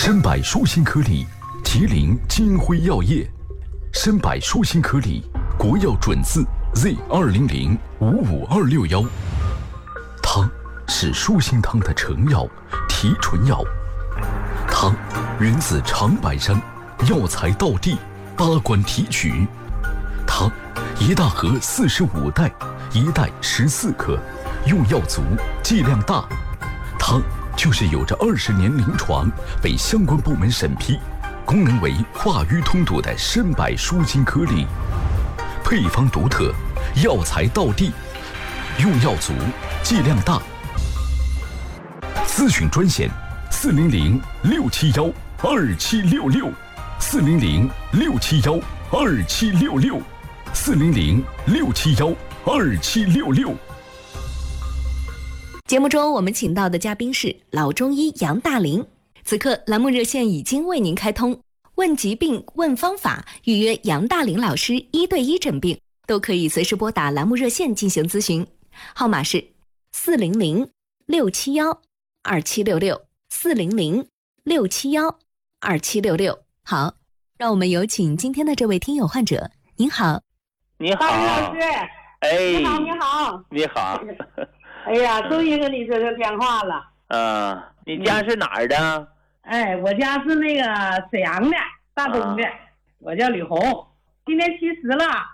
参柏舒心颗粒，吉林金辉药业。参柏舒心颗粒，国药准字 Z200-55261。它是舒心汤的成药、提纯药。它源自长白山，药材道地，八关提取。它一大盒45袋，一袋14克，用药足，剂量大。它就是有着20年临床，被相关部门审批，功能为化瘀通堵的参柏舒心颗粒。配方独特，药材道地，用药足，剂量大。咨询专线400-671-2766，400-671-2766，400-671-2766。 节目中我们请到的嘉宾是老中医杨大林。此刻栏目热线已经为您开通，问疾病问方法，预约杨大林老师1对1诊病，都可以随时拨打栏目热线进行咨询，号码是400-671-2766，400-671-2766。好，让我们有请今天的这位听友患者。您好。 你好， 老师。你好，你好。 你好。 哎呀，终于跟你说上电话了。 你家是哪儿的？ 我家是那个沈阳的，大东的。我叫吕红，今年70了。